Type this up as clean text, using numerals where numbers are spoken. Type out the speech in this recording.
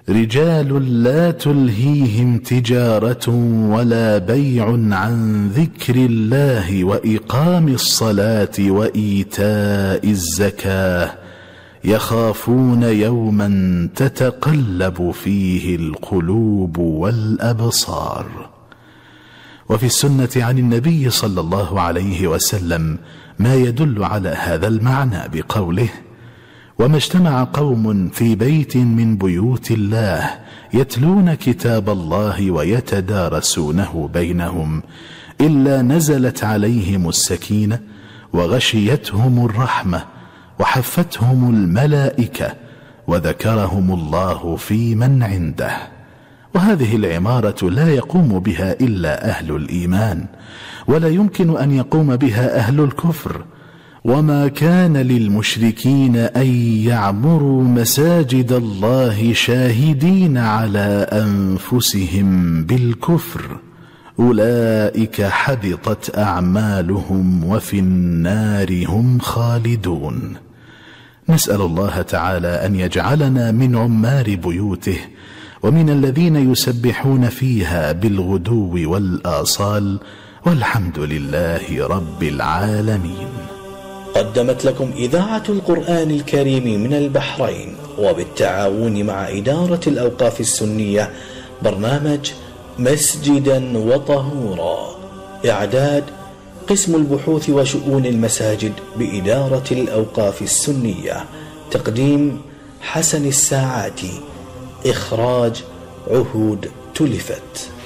رجال لا تلهيهم تجارة ولا بيع عن ذكر الله وإقام الصلاة وإيتاء الزكاة يخافون يوما تتقلب فيه القلوب والأبصار. وفي السنة عن النبي صلى الله عليه وسلم ما يدل على هذا المعنى بقوله: وما اجتمع قوم في بيت من بيوت الله يتلون كتاب الله ويتدارسونه بينهم إلا نزلت عليهم السكينة وغشيتهم الرحمة وحفتهم الملائكة وذكرهم الله في من عنده. وهذه العمارة لا يقوم بها إلا أهل الإيمان، ولا يمكن أن يقوم بها أهل الكفر. وما كان للمشركين أن يعمروا مساجد الله شاهدين على أنفسهم بالكفر، أولئك حبطت أعمالهم وفي النار هم خالدون. نسأل الله تعالى أن يجعلنا من عمار بيوته ومن الذين يسبحون فيها بالغدو والآصال، والحمد لله رب العالمين. قدمت لكم إذاعة القرآن الكريم من البحرين وبالتعاون مع إدارة الأوقاف السنية برنامج مسجدا وطهورا. إعداد قسم البحوث وشؤون المساجد بإدارة الأوقاف السنية. تقديم حسن الساعاتي. إخراج عهود تلفت.